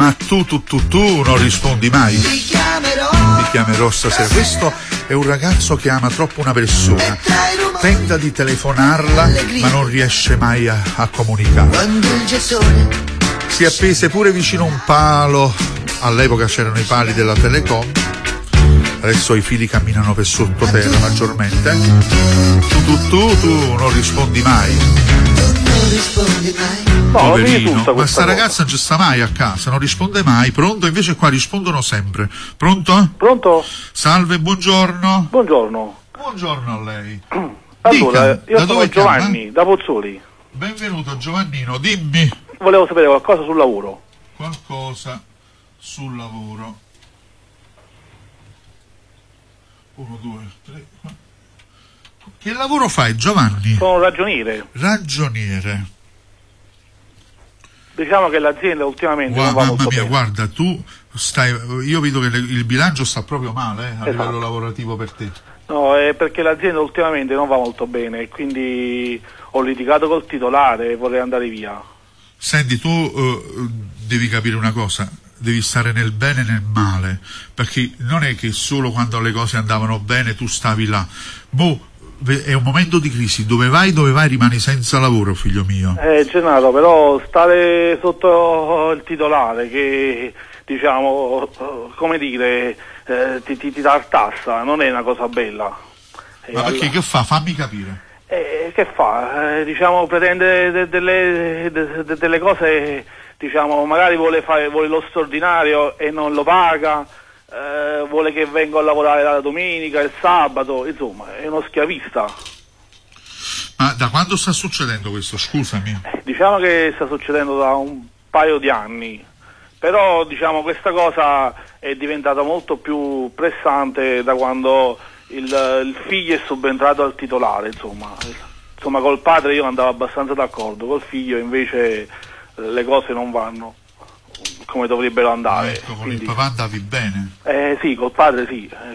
Ma tu non rispondi mai. Ti chiamerò stasera. Questo è un ragazzo che ama troppo una persona. Tenta di telefonarla, ma non riesce mai a comunicare. Si appese pure vicino a un palo. All'epoca c'erano i pali della Telecom. Adesso i fili camminano per sottoterra maggiormente. Tu non rispondi mai. Poverino, ma sta ragazza non ci sta mai a casa, non risponde mai. Pronto? Invece qua rispondono sempre. Pronto? Pronto? Salve, buongiorno. Buongiorno. Buongiorno a lei. Allora, Dica, io da sono dove Giovanni, chiama? da Pozzuoli. Benvenuto Giovannino, dimmi. Volevo sapere qualcosa sul lavoro. Qualcosa sul lavoro. 1, 2, 3, 4. Che lavoro fai, Giovanni? Sono ragioniere. Ragioniere. Diciamo che l'azienda ultimamente non va Mamma molto mia, bene. guarda, io vedo che il bilancio sta proprio male a livello lavorativo per te. No, è perché l'azienda ultimamente non va molto bene e quindi ho litigato col titolare e vorrei andare via. Senti, tu devi capire una cosa, devi stare nel bene e nel male, perché non è che solo quando le cose andavano bene tu stavi là. È un momento di crisi, dove vai rimani senza lavoro, figlio mio. Gennaro, però stare sotto il titolare che, diciamo, come dire, ti tartassa, non è una cosa bella. Ma perché che fa? Fammi capire. Che fa? Diciamo, pretende delle cose, diciamo, magari vuole lo straordinario e non lo paga, vuole che venga a lavorare la domenica, il sabato, insomma, è uno schiavista. Ma da quando sta succedendo questo, scusami? Diciamo che sta succedendo da un paio di anni, però diciamo questa cosa è diventata molto più pressante da quando il figlio è subentrato al titolare, insomma col padre io andavo abbastanza d'accordo, col figlio invece le cose non vanno come dovrebbero andare. Ecco, con il papà andavi bene? Sì, col padre sì,